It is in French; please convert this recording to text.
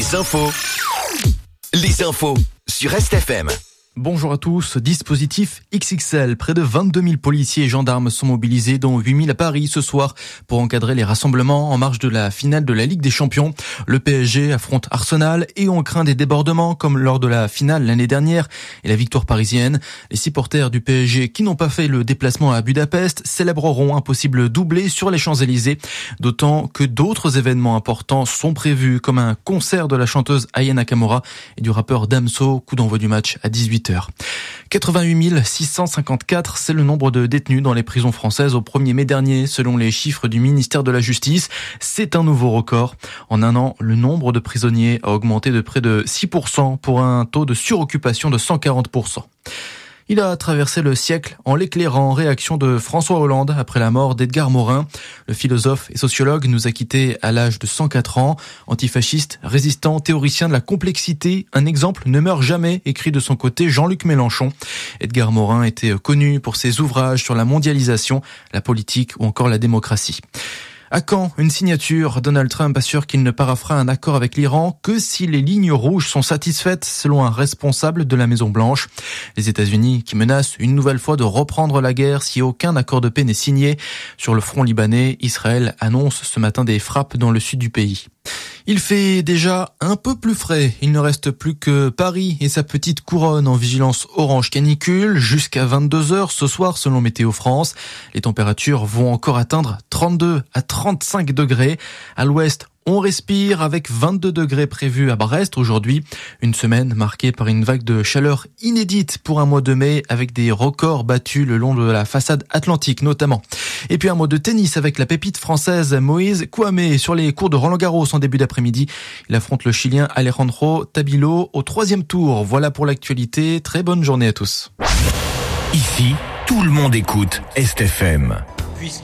les infos. Les infos sur RestFM. Bonjour à tous. Dispositif XXL. Près de 22 000 policiers et gendarmes sont mobilisés, dont 8 000 à Paris ce soir pour encadrer les rassemblements en marge de la finale de la Ligue des Champions. Le PSG affronte Arsenal et on craint des débordements comme lors de la finale l'année dernière et la victoire parisienne. Les supporters du PSG qui n'ont pas fait le déplacement à Budapest célébreront un possible doublé sur les Champs-Élysées. D'autant que d'autres événements importants sont prévus comme un concert de la chanteuse Aya Nakamura et du rappeur Damso. Coup d'envoi du match à 18h. 88 654, c'est le nombre de détenus dans les prisons françaises au 1er mai dernier, selon les chiffres du ministère de la Justice. C'est un nouveau record. En un an, le nombre de prisonniers a augmenté de près de 6% pour un taux de suroccupation de 140%. Il a traversé le siècle en l'éclairant, réaction de François Hollande après la mort d'Edgar Morin. Le philosophe et sociologue nous a quittés à l'âge de 104 ans. Antifasciste, résistant, théoricien de la complexité, un exemple ne meurt jamais, écrit de son côté Jean-Luc Mélenchon. Edgar Morin était connu pour ses ouvrages sur la mondialisation, la politique ou encore la démocratie. À quand une signature? Donald Trump assure qu'il ne paraphera un accord avec l'Iran que si les lignes rouges sont satisfaites, selon un responsable de la Maison-Blanche. Les États-Unis qui menacent une nouvelle fois de reprendre la guerre si aucun accord de paix n'est signé. Sur le front libanais, Israël annonce ce matin des frappes dans le sud du pays. Il fait déjà un peu plus frais. Il ne reste plus que Paris et sa petite couronne en vigilance orange canicule jusqu'à 22h ce soir selon Météo France. Les températures vont encore atteindre 32 à 35 degrés. À l'ouest, on respire avec 22 degrés prévus à Brest aujourd'hui. Une semaine marquée par une vague de chaleur inédite pour un mois de mai avec des records battus le long de la façade atlantique notamment. Et puis un mot de tennis avec la pépite française Moïse Kouamé sur les cours de Roland-Garros en début d'après-midi. Il affronte le Chilien Alejandro Tabilo au 3e tour. Voilà pour l'actualité. Très bonne journée à tous. Ici, tout le monde écoute RestFM.